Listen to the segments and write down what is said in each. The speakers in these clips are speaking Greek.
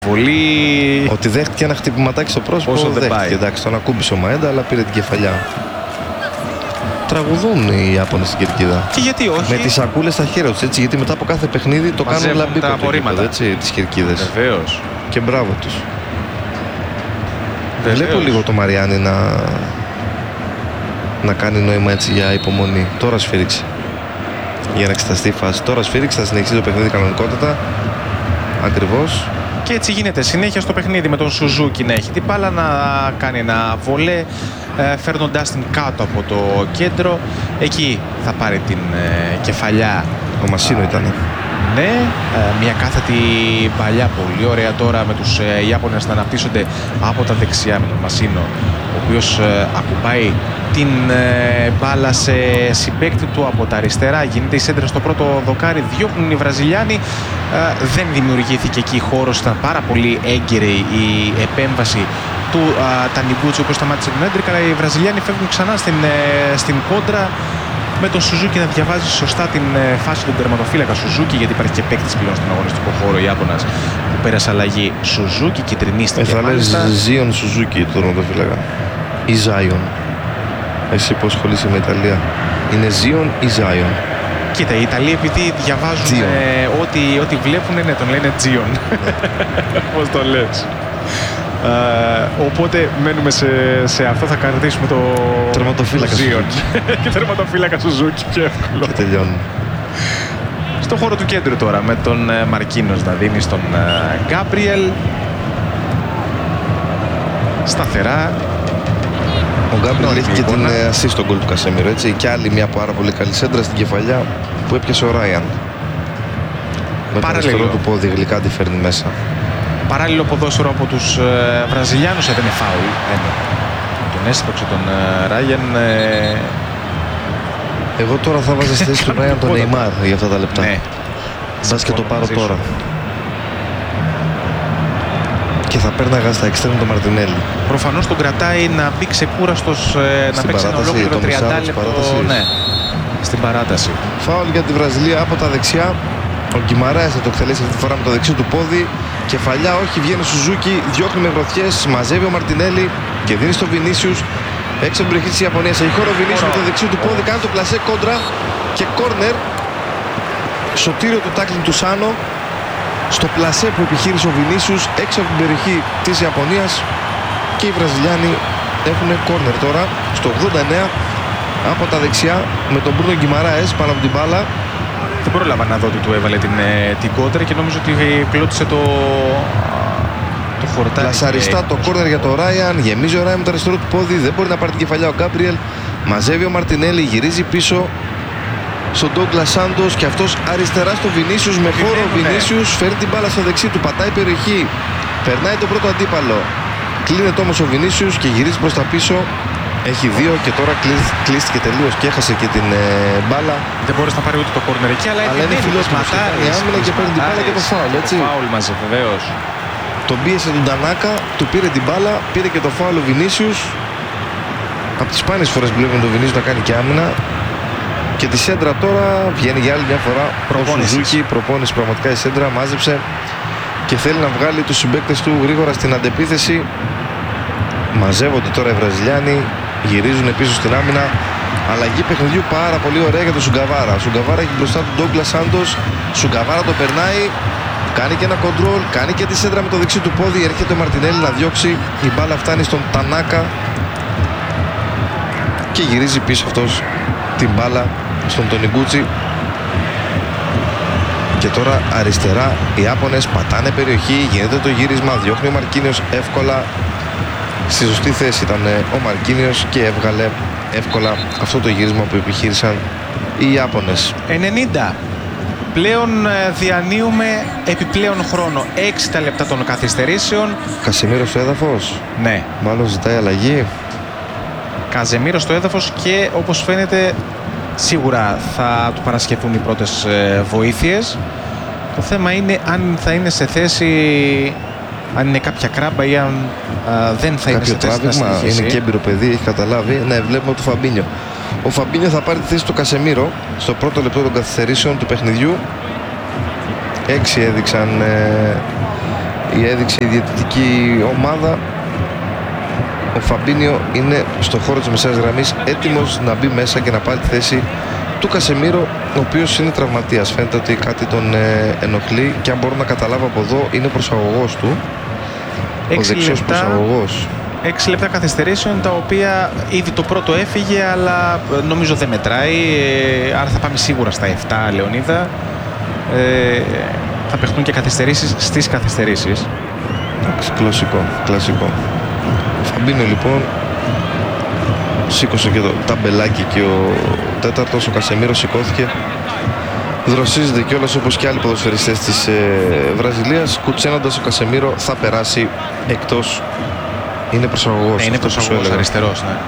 Πολύ... Ότι δέχτηκε ένα χτυπηματάκι στο πρόσωπο, όσο δεν πάει. Εντάξει, τον ακούμπησε ο Μαέντα, αλλά πήρε την κεφαλιά. Τραγουδούν οι Ιάπωνες στην κερκίδα. Και γιατί όχι. Με τις σακούλες στα χέρια τους, έτσι, γιατί μετά από κάθε παιχνίδι το κάνουν λαμπίκο τα απορρίμματα, έτσι, τις κερκίδες. Βεβαίως. Και μπράβο τους. Βλέπω λίγο το Μαριάννη να κάνει νόημα έτσι για υπομονή. Τώρα σφύριξε. Για να εξεταστεί η φάση. Τώρα σφύριξε, θα συνεχίσει το παιχνίδι κανονικότητα. Ακριβώς. Και έτσι γίνεται συνέχεια στο παιχνίδι με τον Σουζούκι να έχει την μπάλα, να κάνει ένα βολέ φέρνοντάς την κάτω από το κέντρο. Εκεί θα πάρει την κεφαλιά. Ο Μασίνο ήταν. Ναι, μια κάθετη παλιά, πολύ ωραία τώρα με τους Ιάπωνες να αναπτύσσονται από τα δεξιά με τον Μασίνο, ο οποίος ακουμπάει την μπάλα σε συμπαίκτη του από τα αριστερά. Γίνεται η σέντρα στο πρώτο δοκάρι, διώχνουν οι Βραζιλιάνοι. Δεν δημιουργήθηκε εκεί χώρος, ήταν πάρα πολύ έγκαιρη η επέμβαση του Τανιγκούτσι, ο οποίος σταμάτησε τον έντρικα, αλλά οι Βραζιλιάνοι φεύγουν ξανά στην κόντρα, με τον Σουζούκι να διαβάζει σωστά την φάση του τερματοφύλακα Σουζούκι, γιατί υπάρχει και παίκτης πλέον στον αγωνιστικό χώρο Ιάπωνας που πέρασε αλλαγή. Σουζούκι, κυτρινίστηκε. Θα λες Ζίον Σουζούκι το τερματοφύλακα ή Ζάιον. Εσύ πώς ασχολείσαι με Ιταλία? Είναι Ζίον ή Ζάιον? Κοίτα, οι Ιταλοί επειδή διαβάζουν ό,τι βλέπουν, ναι, τον λένε Τζίον. Πώς το λες. Οπότε μένουμε σε αυτό, θα κρατήσουμε το τερματοφύλακα Ζίον και τερματοφύλακα Σουζούκι, πιο εύκολο. Και τελειώνει. Στο χώρο του κέντρου τώρα με τον Μαρκίνος να δίνει στον Γκάμπριελ. Σταθερά. Ο Γκάμπριελ έχει και την assist στον γκολ του Κασέμιρο, έτσι. Και άλλη μια πάρα πολύ καλή σέντρα στην κεφαλιά που έπιασε ο Ράιαν. Με το αριστερό του πόδι γλυκά τη φέρνει μέσα. Παράλληλο ποδόσφαιρο από τους Βραζιλιάνους, δεν είναι φάουλ. Τον έσπρωξε τον Ράιαν. Εγώ τώρα θα βάζα στη θέση του Ράιαν τον Νεϊμάρ για αυτά τα λεπτά. Ναι. Μπας και το πάρω τώρα. Και θα πέρναγα στα εξτρέμ τον Μαρτινέλli. Προφανώς τον κρατάει να μπει ξεκούραστος, να παίξει ένα ολόκληρο 30 λεπτό. Ναι, στην παράταση. Φάουλ για τη Βραζιλία από τα δεξιά. Ο Γκιμαράες θα το εκτελέσει αυτή τη φορά με το δεξί του πόδι. Κεφαλιά όχι, βγαίνει ο Σουζούκι, διώχνει με γροθιές, μαζεύει ο Μαρτινέλli και δίνει στο Βινίσιους. Έξω από την περιοχή της Ιαπωνίας. Έχει χώρο ο Βινίσιους με το δεξί του πόδι, κάνει το πλασέ κόντρα και κόρνερ. Σωτήριο του τάκλινγκ του Σάνο. Στο πλασέ που επιχείρησε ο Βινίσιους έξω από την περιοχή της Ιαπωνίας, και οι Βραζιλιάνοι έχουν κόρνερ τώρα στο 89 από τα δεξιά με τον Μπρούνο Γκιμαράες πάνω από την μπάλα. Δεν πρόλαβα να δω ότι του έβαλε την κόντρα και νομίζω ότι κλώτησε το χορτάρι. Λασαριστά το κόρνερ για τον Ράιαν. Γεμίζει ο Ράιαν με το αριστερό του πόδι. Δεν μπορεί να πάρει την κεφαλιά ο Γκάμπριελ. Μαζεύει ο Μαρτινέλli, γυρίζει πίσω στον Ντόγκλας Σάντος και αυτός αριστερά στο Βινίσιους με χώρο. Ο Βινίσιους φέρνει την μπάλα στο δεξί του, πατάει περιοχή, περνάει τον πρώτο αντίπαλο. Κλείνεται όμως ο Βινίσιους και γυρίζει προς τα πίσω. Έχει δύο και τώρα κλείστηκε τελείως και έχασε και την μπάλα. Δεν μπορείς να πάρει ούτε το κόρνερ εκεί, αλλά είναι φιλότιμος. Κάνει άμυνα και παίρνει την μπάλα και το φάουλ, έτσι. Φάουλ μαζί, βεβαίως. Τον πίεσε τον Τανάκα, του πήρε την μπάλα, πήρε και το φάουλ ο Βινίσιους. Από τις σπάνιες φορές που βλέπουμε τον Βινίσιους να κάνει και άμυνα. Και τη σέντρα τώρα βγαίνει για άλλη μια φορά ο Σουζούκι. Προπόνηση πραγματικά η σέντρα, μάζεψε και θέλει να βγάλει τους συμπαίκτες του γρήγορα στην αντεπίθεση. Μαζεύονται τώρα οι Βραζιλιάνοι, γυρίζουν πίσω στην άμυνα. Αλλαγή παιχνιδιού πάρα πολύ ωραία για τον Σουγκαβάρα. Ο Σουγκαβάρα έχει μπροστά του Ντόγκλας Σάντος. Σουγκαβάρα το περνάει, κάνει και ένα κοντρόλ, κάνει και τη σέντρα με το δεξί του πόδι. Έρχεται ο Μαρτινέλli να διώξει. Η μπάλα φτάνει στον Τανάκα και γυρίζει πίσω αυτός την μπάλα στον Τονιγκούτσι. Και τώρα αριστερά οι Ιάπωνες πατάνε περιοχή, γίνεται το γύρισμα, διώχνει ο Μαρκίνιος εύκολα. Στη σωστή θέση ήταν ο Μαρκίνιος και έβγαλε εύκολα αυτό το γύρισμα που επιχείρησαν οι Ιάπωνες. 90. Πλέον διανύουμε επιπλέον χρόνο. 6 τα λεπτά των καθυστερήσεων. Κασεμίρο στο έδαφος. Ναι. Μάλλον ζητάει αλλαγή. Καζεμίρο στο έδαφος και όπως φαίνεται σίγουρα θα του παρασχεθούν οι πρώτες βοήθειες. Το θέμα είναι αν θα είναι σε θέση, αν είναι κάποια κράμπα ή αν δεν θα είναι σε θέση να συνεχίσει. Είναι και έμπειρο παιδί, έχει καταλάβει. Ναι, βλέπουμε το Φαμπίνιο. Ο Φαμπίνιο θα πάρει τη θέση του Κασεμίρο στο πρώτο λεπτό των καθυστερήσεων του παιχνιδιού. 6 έδειξαν έδειξε η διαιτητική ομάδα. Ο Φαμπίνιο είναι στο χώρο της μεσαίας γραμμής, έτοιμος να μπει μέσα και να πάρει τη θέση του Κασεμίρο, ο οποίος είναι τραυματίας. Φαίνεται ότι κάτι τον ενοχλεί και αν μπορώ να καταλάβω από εδώ είναι προσαγωγός του. Ο δεξιός προσαγωγός. 6 λεπτά καθυστερήσεων, τα οποία ήδη το πρώτο έφυγε, αλλά νομίζω δεν μετράει. Άρα θα πάμε σίγουρα στα 7, Λεωνίδα. Θα παιχτούν και καθυστερήσεις στις καθυστερήσεις. Κλασικό. Ο Φαμπίνιο λοιπόν σήκωσε και το ταμπελάκι και ο τέταρτος, ο Κασεμίρο, σηκώθηκε. Δροσίζεται κιόλας όπως και άλλοι ποδοσφαιριστές της Βραζιλίας. Κουτσένοντας, ο Κασεμίρο θα περάσει εκτός. Είναι προσαγωγός. Είναι προσαγωγός αριστερός, ναι.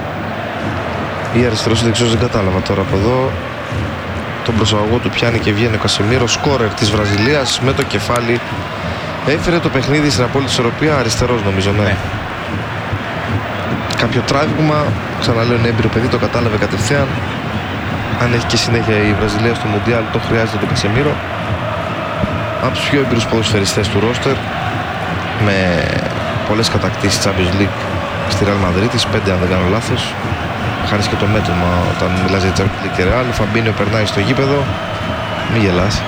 Ή αριστερός ή δεξιός, δεν κατάλαβα τώρα από εδώ. Τον προσαγωγό του πιάνει και βγαίνει ο Κασεμίρο, σκόρερ της Βραζιλίας με το κεφάλι. Έφερε το παιχνίδι στην απόλυτη ισορροπία, αριστερός νομίζω, ναι. Κάποιο τράβηγμα, ξαναλέω, είναι έμπειρο παιδί, το κατάλαβε κατευθείαν. Αν έχει και συνέχεια η Βραζιλία στο Μουντιάλ, το χρειάζεται τον Κασεμίρο. Από τους πιο έμπειρους ποδοσφαιριστές του ρόστερ, με πολλές κατακτήσεις Champions League στη Real Madrid, 5 αν δεν κάνω λάθος. Χάνεις και το μέτρημα όταν μιλάς για Champions League και Real. Ο Φαμπίνιο περνάει στο γήπεδο. Μη γελάς.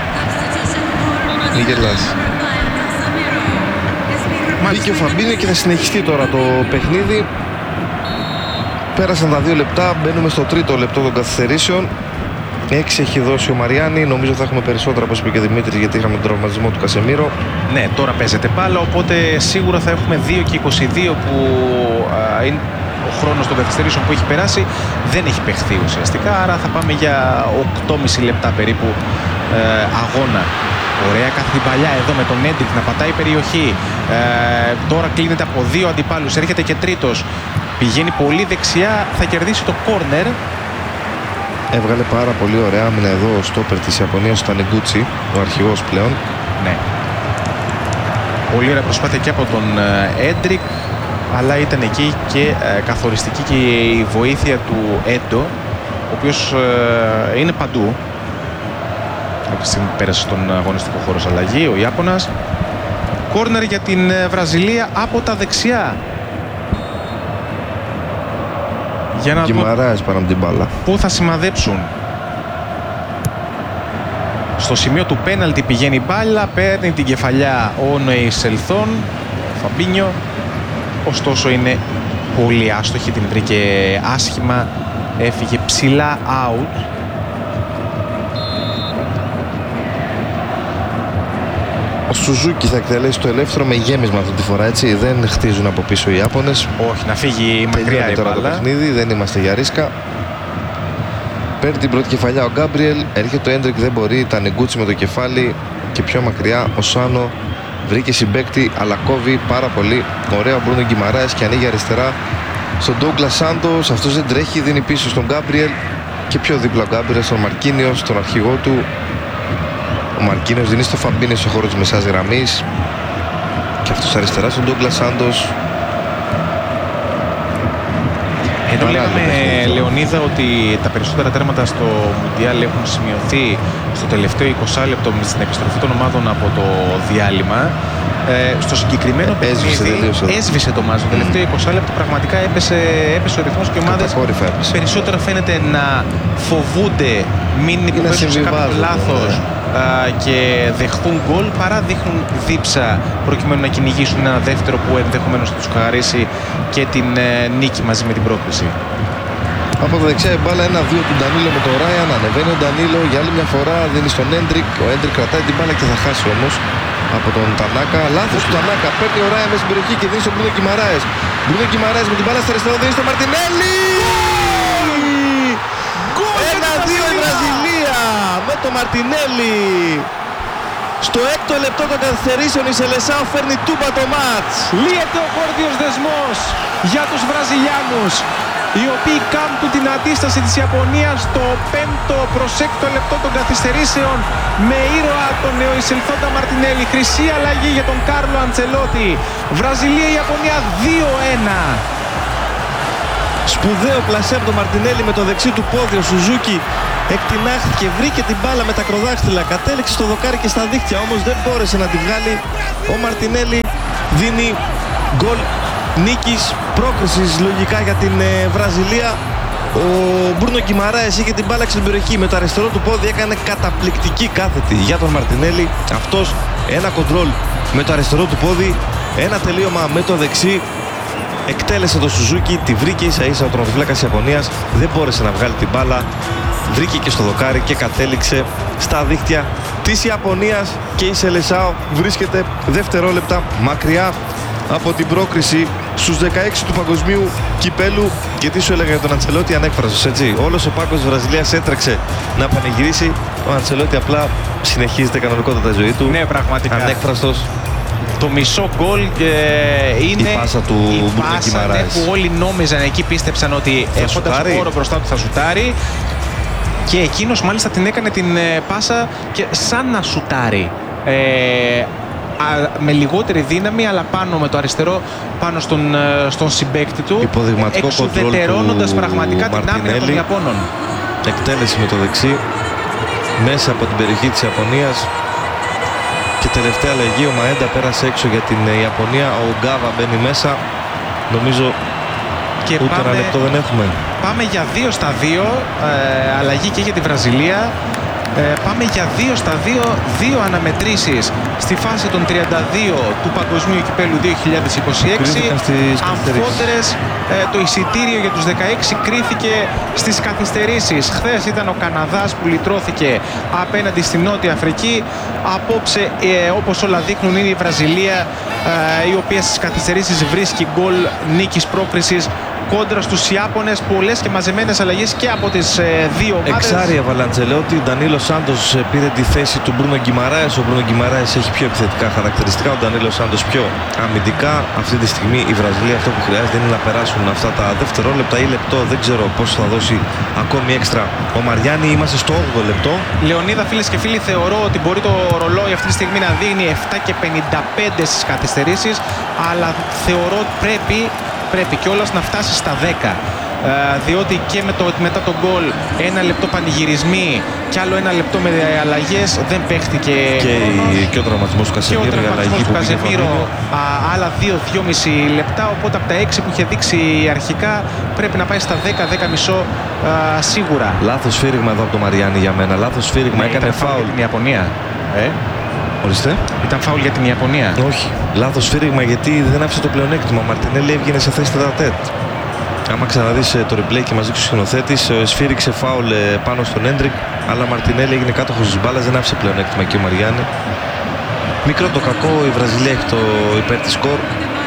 Μπήκε ο Φαμπίνιο και θα συνεχιστεί τώρα το παιχνίδι. Πέρασαν τα 2 λεπτά, μπαίνουμε στο 3ο λεπτό των καθυστερήσεων. 6 έχει δώσει ο Μαριάννη. Νομίζω θα έχουμε περισσότερα, όπως είπε και ο Δημήτρης, γιατί είχαμε τον τραυματισμό του Κασεμίρο. Ναι, τώρα παίζεται μπάλα, οπότε σίγουρα θα έχουμε 2 και 22 που είναι ο χρόνος των καθυστερήσεων που έχει περάσει. Δεν έχει παιχθεί ουσιαστικά, άρα θα πάμε για 8,5 λεπτά περίπου αγώνα. Ωραία κάθε παλιά εδώ με τον Έντρικ να πατάει περιοχή. Τώρα κλείνεται από 2 αντιπάλους, έρχεται και τρίτος. Πηγαίνει πολύ δεξιά, θα κερδίσει το κόρνερ. Έβγαλε πάρα πολύ ωραία άμυνα εδώ ο στόπερ της Ιαπωνίας, ο Τανεγκούτσι, ο αρχηγός πλέον. Ναι. Πολύ ωραία προσπάθεια και από τον Έντρικ, αλλά ήταν εκεί και καθοριστική και η βοήθεια του Έντο, ο οποίος είναι παντού. Από τη στιγμή που πέρασε στον αγωνιστικό χώρο αλλαγή, ο Ιάπωνας. Κόρνερ για την Βραζιλία από τα δεξιά. Για να Γκιμαράες πάνω από την μπάλα. Πού θα σημαδέψουν. Στο σημείο του πέναλτι πηγαίνει η μπάλα, παίρνει την κεφαλιά ο Νοεϊσελθόν, Φαμπίνιο. Ωστόσο είναι πολύ άστοχη, την βρήκε άσχημα, έφυγε ψηλά out. Ο Σουζούκι θα εκτελέσει το ελεύθερο με γέμισμα αυτή τη φορά, έτσι. Δεν χτίζουν από πίσω οι Ιάπωνες. Όχι, να φύγει μακριά η τώρα μπάλα. το παιχνίδι, δεν είμαστε για ρίσκα. Παίρνει την πρώτη κεφαλιά ο Γκάμπριελ. Έρχεται ο Έντρικ, δεν μπορεί. Τα Νεγκούτσι με το κεφάλι και πιο μακριά ο Σάνο. Βρήκε συμπαίκτη, αλλά κόβει πάρα πολύ. Ωραία ο Μπρούνο Γκιμαράες και ανοίγει αριστερά στον Ντόγκλας Σάντος. Αυτός δεν τρέχει, δίνει πίσω στον Γκάμπριελ. Και πιο δίπλα ο Γκάμπριελ στον Μαρκίνιο, στον αρχηγό του. Ο Μαρκίνιος δίνει στο Φαμπίνιο στο χώρο της μεσάς γραμμής. Και αυτός αριστερά στον Ντόγκλας Σάντος. Εδώ λέγαμε, Λεωνίδα, ότι τα περισσότερα τέρματα στο Μουντιάλ έχουν σημειωθεί στο τελευταίο 20 λεπτό στην επιστροφή των ομάδων από το διάλειμμα. Στο συγκεκριμένο παιχνίδι έσβησε το μάτς. Το τελευταίο 20 λεπτό πραγματικά έπεσε ο ρυθμός και οι ομάδες περισσότερο φαίνεται να φοβούνται μην υποπέσουν σε κάποιο λάθος και δεχθούν γκολ, παρά δείχνουν δίψα προκειμένου να κυνηγήσουν ένα δεύτερο που ενδεχομένως θα τους χαρίσει και την νίκη μαζί με την πρόκριση. Από τα δεξιά η μπάλα 1-2 του Ντανίλο με τον Ράιαν. Ανεβαίνει ο Ντανίλο για άλλη μια φορά, δίνει στον Έντρικ. Ο Έντρικ κρατάει την μπάλα και θα χάσει όμως από τον Τανάκα. Λάθος του Τανάκα. Παίρνει ο Ράιαν μέσα στην περιοχή και δίνει στον Μπρούνο Γκιμαράες. Μπρούνο Γκιμαράες με την μπάλα στα αριστερά, δίνει στον Μαρτινέλη. 1-2 η Βραζιλία με τον Μαρτινέλη. Στο 6ο λεπτό των καθυστερήσεων η Σελεσάο φέρνει τούμπα το μάτς. Λύεται ο γόρδιος δεσμός για τους Βραζιλιάνους, οι οποίοι κάμπτουν την αντίσταση της Ιαπωνίας στο 5ο προς 6ο λεπτό των καθυστερήσεων με ήρωα τον νεοεισελθόντα Μαρτινέλη. Χρυσή αλλαγή για τον Κάρλο Αντσελότη. Βραζιλία-Ιαπωνία 2-1. Σπουδαίο πλασέ από τον Μαρτινέλη με το δεξί του πόδι. Ο Σουζούκι εκτινάχθηκε, βρήκε την μπάλα με τα ακροδάχτυλα, κατέληξε στο δοκάρι και στα δίχτυα, όμως δεν μπόρεσε να τη βγάλει. Ο Μαρτινέλη δίνει γκολ νίκης, πρόκρισης λογικά για την Βραζιλία. Ο Μπρούνο Γκιμαράες είχε την μπάλα στην περιοχή, με το αριστερό του πόδι έκανε καταπληκτική κάθετη για τον Μαρτινέλη. Αυτός ένα κοντρόλ με το αριστερό του πόδι, ένα τελείωμα με το δεξί. Εκτέλεσε το Σουζούκι, τη βρήκε ίσα ίσα ο τερματοφύλακας της Ιαπωνίας, δεν μπόρεσε να βγάλει την μπάλα, βρήκε και στο δοκάρι και κατέληξε στα δίχτυα της Ιαπωνίας και η Σελεσάο βρίσκεται δευτερόλεπτα μακριά από την πρόκριση στους 16 του παγκοσμίου κυπέλου. Και τι σου έλεγα για τον Αντσελότη, ανέκφραστος, έτσι. Όλος ο πάγκος της Βραζιλίας έτρεξε να πανηγυρίσει. Ο Αντσελότη απλά συνεχίζεται κανονικότατα τη ζωή του. Ναι, πραγματικά. Ανέκφραστος. Το μισό γκολ είναι η πάσα του Μπρούνο Γκιμαράες, που όλοι νόμιζαν, εκεί πίστεψαν ότι έχοντας χώρο μπροστά του θα σουτάρει. Και εκείνος μάλιστα την έκανε την πάσα και σαν να σουτάρει. Με λιγότερη δύναμη, αλλά πάνω με το αριστερό, πάνω στον συμπαίκτη του, υποδειγματικό εξουδετερώνοντας πραγματικά την άμυνα των Ιαπώνων. Εκτέλεση με το δεξί μέσα από την περιοχή της Ιαπωνίας. Και τελευταία αλλαγή, ο Μαέντα πέρασε έξω για την Ιαπωνία, ο Γκάβα μπαίνει μέσα. Νομίζω και ούτε ένα λεπτό δεν έχουμε. Πάμε για 2-2, αλλαγή και για τη Βραζιλία. Πάμε για 2-2, δύο αναμετρήσεις στη φάση των 32 του Παγκοσμίου Κυπέλου 2026. Αμφότερες, το εισιτήριο για τους 16 κρίθηκε στις καθυστερήσεις. Χθες ήταν ο Καναδάς που λυτρώθηκε απέναντι στη Νότια Αφρική. Απόψε, όπως όλα δείχνουν, είναι η Βραζιλία η οποία στις καθυστερήσεις βρίσκει γκολ νίκης πρόκρισης κόντρα στους Ιάπωνες. Πολλές και μαζεμένες αλλαγές και από τις δύο ομάδες. Εξάρια Βαλαντσελότη, Ντανίλο Σάντος πήρε τη θέση του Μπρούνο Γκιμαράες. Ο Μπρούνο Γκιμαράες έχει πιο επιθετικά χαρακτηριστικά, ο Ντανίλο Σάντος πιο αμυντικά. Αυτή τη στιγμή η Βραζιλία αυτό που χρειάζεται είναι να περάσουν αυτά τα δευτερόλεπτα ή λεπτό, δεν ξέρω πώς θα δώσει ακόμη έξτρα ο Μαριάννη. Είμαστε στο 8ο λεπτό. Λεωνίδα, φίλες και φίλοι, θεωρώ ότι μπορεί το ρολόι αυτή τη στιγμή να δίνει 7:55 στις καθυστερήσεις, αλλά θεωρώ πρέπει κιόλας να φτάσει στα 10, διότι και μετά τον γκολ ένα λεπτό πανηγυρισμοί και άλλο ένα λεπτό με αλλαγές, δεν παίχτηκε και ο τραυματισμός του Καζεμίρο, και ο τραυματισμός του Καζεμίρο άλλα 2-2,5 λεπτά, οπότε από τα 6 που είχε δείξει αρχικά πρέπει να πάει στα 10-10,5 σίγουρα. Λάθος σφύριγμα εδώ από το Μαριάννη για μένα, λάθος σφύριγμα, έκανε φάουλ για την Ιαπωνία. Ορίστε. Ήταν φάουλ για την Ιαπωνία. Όχι. Λάθος σφύριγμα γιατί δεν άφησε το πλεονέκτημα. Ο Μαρτινέλη έβγαινε σε θέση τετατέτ. Άμα ξαναδείς το replay και μας δείξει ο σκηνοθέτης, σφύριξε φάουλ πάνω στον Έντρικ, αλλά ο Μαρτινέλη έγινε κάτοχος της μπάλας, δεν άφησε πλεονέκτημα και ο Μαριάννη. Μικρό το κακό, η Βραζιλία έχει το υπέρ της σκορ.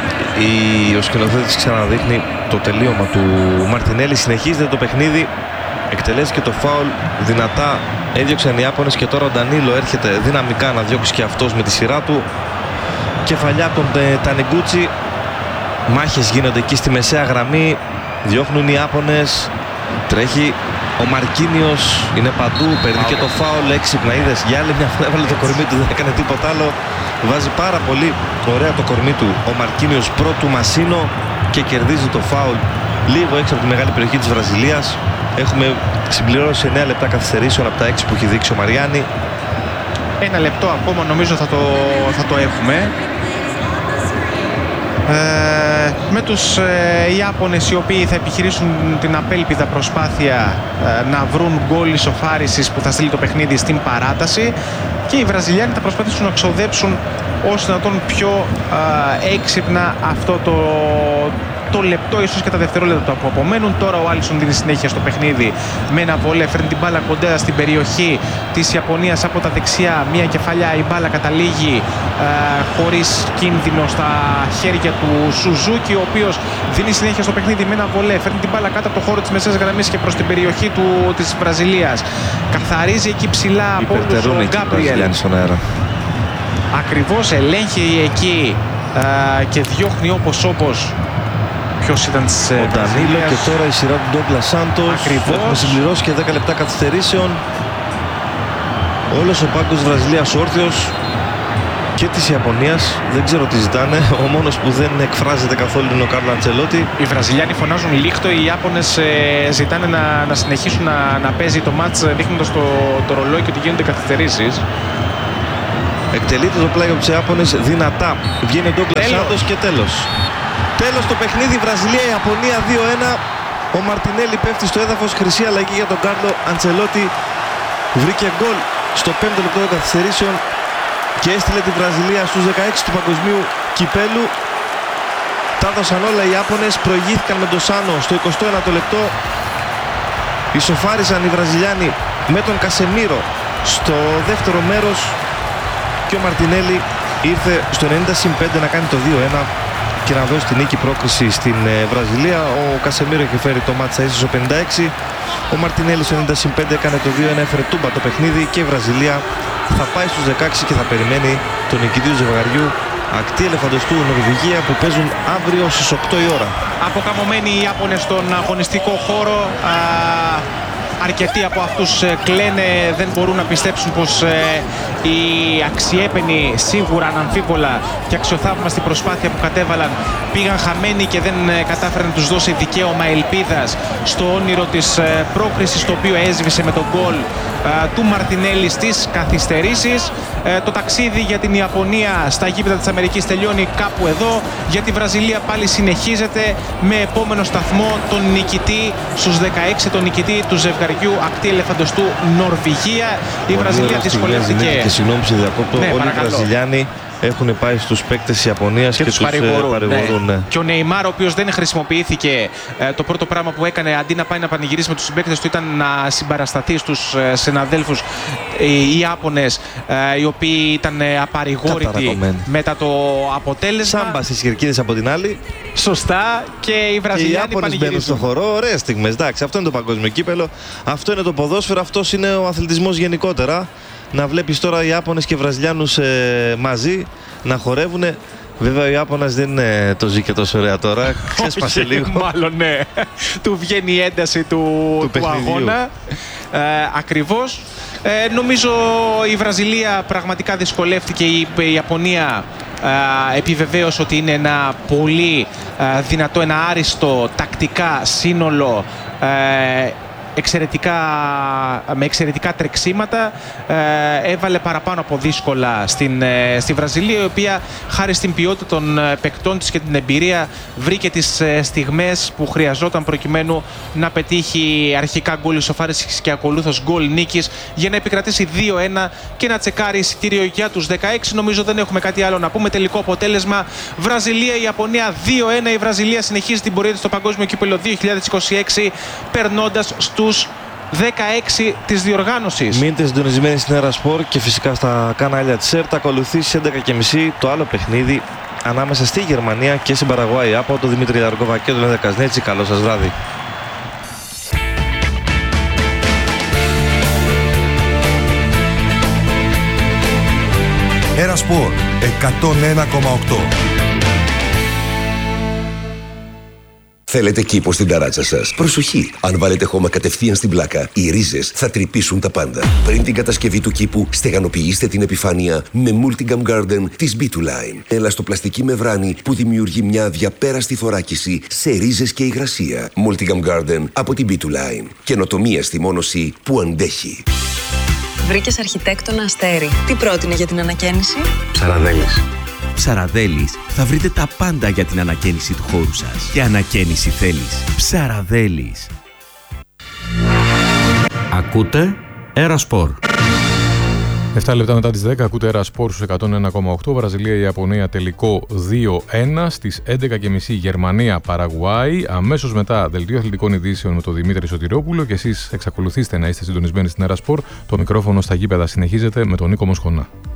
Ο σκηνοθέτης ξαναδείχνει το τελείωμα του Μαρτινέλη. Συνεχίζεται το παιχνίδι. Εκτελέσει και το φάουλ δυνατά. Έδιωξαν οι Ιάπωνες και τώρα ο Ντανίλο έρχεται δυναμικά να διώξει και αυτός με τη σειρά του. Κεφαλιά από τον Τανεγκούτσι. Μάχες γίνονται εκεί στη μεσαία γραμμή. Διώχνουν οι Ιάπωνες. Τρέχει ο Μαρκίνιος. Είναι παντού. Παίρνει και το φάουλ. Έξυπνα, είδες. Για άλλη μια φορά έβαλε το κορμί του. Δεν έκανε τίποτα άλλο. Βάζει πάρα πολύ ωραία το κορμί του ο Μαρκίνιος πρώτου Μασίνο και κερδίζει το φάουλ λίγο έξω από τη μεγάλη περιοχή της Βραζιλίας. Έχουμε συμπληρώσει 9 λεπτά καθυστερήσεων από τα 6 που έχει δείξει ο Μαριάννη. Ένα λεπτό ακόμα νομίζω θα το έχουμε. Με τους Ιάπωνες οι οποίοι θα επιχειρήσουν την απέλπιδα προσπάθεια να βρουν γκολ ισοφάρισης που θα στείλει το παιχνίδι στην παράταση, και οι Βραζιλιάνοι θα προσπαθήσουν να ξοδέψουν όσο δυνατόν πιο έξυπνα αυτό το λεπτό, ίσως και τα δευτερόλεπτα που απομένουν. Τώρα ο Άλισον δίνει συνέχεια στο παιχνίδι με ένα βολέ, φέρνει την μπάλα κοντά στην περιοχή της Ιαπωνίας από τα δεξιά, μια κεφαλιά, η μπάλα καταλήγει χωρίς κίνδυνο στα χέρια του Σουζούκι, ο οποίος δίνει συνέχεια στο παιχνίδι με ένα βολέ, φέρνει την μπάλα κάτω από το χώρο της μεσαίας γραμμής και προς την περιοχή της Βραζιλίας. Καθαρίζει εκεί ψηλά από όλους ο Γκάμπριελ. Ακριβώς, ελέγχει εκεί και διώχνει όπως. Ποιος ήταν ο Ντανίλο και τώρα η σειρά του Ντόγκλας Σάντος. Ακριβώς. Έχουμε συμπληρώσει και 10 λεπτά καθυστερήσεων. Όλος ο πάγκος Βραζιλίας όρθιος. και της Ιαπωνίας. Δεν ξέρω τι ζητάνε. Ο μόνος που δεν εκφράζεται καθόλου είναι ο Κάρλο Αντσελότη. Οι Βραζιλιάνοι φωνάζουν λίχτο, οι Ιάπωνες ζητάνε να συνεχίσουν να παίζει το μάτς, δείχνοντας το ρολόι και ότι γίνονται καθυστερήσεις. Εκτελείται το πλάγιο από τους Ιάπωνες δυνατά. Βγαίνει ο Ντόγκλας Σάντος και τέλος. Τέλος το παιχνίδι, Βραζιλία-Ιαπωνία 2-1. Ο Μαρτινέλη πέφτει στο έδαφος, χρυσή αλλαγή για τον Κάρλο Αντσελότη. Βρήκε γκολ στο 5ο λεπτό των καθυστερήσεων και έστειλε τη Βραζιλία στους 16 του παγκοσμίου κυπέλου. Τα έδωσαν όλα οι Ιάπωνες, προηγήθηκαν με τον Σάνο στο 21ο λεπτό. Ισοφάρισαν οι Βραζιλιάνοι με τον Κασεμίρο στο δεύτερο μέρος και ο Μαρτινέλη ήρθε στο 90+5 να κάνει το 2-1 και να δώσει την νίκη πρόκριση στην Βραζιλία. Ο Κασεμίρο είχε φέρει το μάτσα ίσως στο 56. Ο Μαρτινέλη στο 90+5 έκανε το 2-1, έφερε τούμπα το παιχνίδι και η Βραζιλία θα πάει στους 16 και θα περιμένει τον νικητή του ζευγαριού Ακτή Ελεφαντοστού Νορβηγία που παίζουν αύριο στις 8 η ώρα. Αποκαμωμένοι οι Ιάπωνες στον αγωνιστικό χώρο. Αρκετοί από αυτούς κλαίνε, δεν μπορούν να πιστέψουν πως οι αξιέπαινοι, σίγουρα αναμφίβολα και αξιοθαύμαστη προσπάθεια που κατέβαλαν πήγαν χαμένοι και δεν κατάφεραν να τους δώσει δικαίωμα ελπίδας στο όνειρο της πρόκρισης, το οποίο έσβησε με τον γκολ του Μαρτινέλη στις καθυστερήσεις. Το ταξίδι για την Ιαπωνία στα γήπεδα της Αμερικής τελειώνει κάπου εδώ. Για τη Βραζιλία πάλι συνεχίζεται με επόμενο σταθμό τον νικητή στους 16, τον νικητή του ζευγαριού Ακτή Ελεφαντοστού Νορβηγία. Η Βραζιλία δυσκολεύτηκε. Και συγγνώμη που διακόπτω, ναι, όλοι οι Βραζιλιάνοι έχουν πάει στους παίκτες της Ιαπωνίας και τους παρηγορούν. Ναι. Και ο Νεϊμάρ, ο οποίος δεν χρησιμοποιήθηκε, το πρώτο πράγμα που έκανε αντί να πάει να πανηγυρίσει με τους συμπαίκτες του ήταν να συμπαρασταθεί στους συναδέλφους οι Ιάπωνες, οι οποίοι ήταν απαρηγόρητοι μετά το αποτέλεσμα. Σάμπα στις κερκίδες από την άλλη. Σωστά, και οι Βραζιλιάνοι πανηγυρίζουν στον χορό. Ωραίες στιγμές. Εντάξει, αυτό είναι το παγκόσμιο κύπελο. Αυτό είναι το ποδόσφαιρο. Αυτός είναι ο αθλητισμός γενικότερα. Να βλέπεις τώρα οι Ιάπωνες και Βραζιλιάνους μαζί να χορεύουν. Βέβαια ο Ιάπωνας δεν το ζει και τόσο ωραία τώρα. Ξέσπασε λίγο. Μάλλον ναι. Του βγαίνει η ένταση του αγώνα. Ακριβώς. Νομίζω η Βραζιλία πραγματικά δυσκολεύτηκε. Η Ιαπωνία επιβεβαίωσε ότι είναι ένα πολύ δυνατό, ένα άριστο τακτικά σύνολο, με εξαιρετικά τρεξίματα. Έβαλε παραπάνω από δύσκολα στη Βραζιλία, η οποία χάρη στην ποιότητα των παικτών της και την εμπειρία βρήκε τις στιγμές που χρειαζόταν προκειμένου να πετύχει αρχικά γκολ ισοφάρισης και ακολούθως γκολ νίκης για να επικρατήσει 2-1 και να τσεκάρει εισιτήριο για τους 16. Νομίζω δεν έχουμε κάτι άλλο να πούμε. Τελικό αποτέλεσμα Βραζιλία-Ιαπωνία 2-1. Η Βραζιλία συνεχίζει την πορεία της στο Παγκόσμιο Κύπελλο 2026 περνώντας στους 16 της διοργάνωσης. Μείνετε συντονισμένοι στην Έρα Σπορ και φυσικά στα κανάλια της ΕΡΤ. Ακολουθεί στις 11.30 το άλλο παιχνίδι ανάμεσα στη Γερμανία και στην Παραγουάη από τον Δημήτρη Λαργόβα και τον Λέντα Κασνέτσι. Καλό σας βράδυ. Έρα Σπορ 101,8. Θέλετε κήπο στην ταράτσα σας? Προσοχή! Αν βάλετε χώμα κατευθείαν στην πλάκα, οι ρίζες θα τρυπήσουν τα πάντα. Πριν την κατασκευή του κήπου, στεγανοποιήστε την επιφάνεια με Multicam Garden της B2Line. Ελαστοπλαστική μεμβράνη που δημιουργεί μια αδιαπέραστη θωράκιση σε ρίζες και υγρασία. Multicam Garden από την B2Line. Καινοτομία στη μόνωση που αντέχει. Βρήκες αρχιτέκτονα Αστέρι. Τι πρότεινε για την ανακαίνιση? Ψαραδέλης. Ψαραδέλης, θα βρείτε τα πάντα για την ανακαίνιση του χώρου σας. Και ανακαίνιση θέλεις. Ψαραδέλης. Ακούτε Έρα Σπορ. 7 λεπτά μετά τις 10 ακούτε Έρα Σπορ στους 101,8. Βραζιλία-Ιαπωνία τελικό 2-1. Στις 11.30 Γερμανία-Παραγουάη. Αμέσως μετά δελτίο αθλητικών ειδήσεων με τον Δημήτρη Σωτηρόπουλο. Και εσείς εξακολουθήστε να είστε συντονισμένοι στην Έρα Σπορ. Το μικρόφωνο στα γήπεδα συνεχίζεται με τον Νίκο Μοσχονά.